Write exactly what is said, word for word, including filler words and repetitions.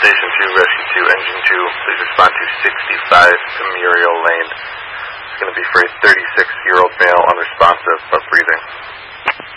Station two, Rescue two, Engine two, please respond to sixty-five to Muriel Lane. It's going to be for a thirty-six-year-old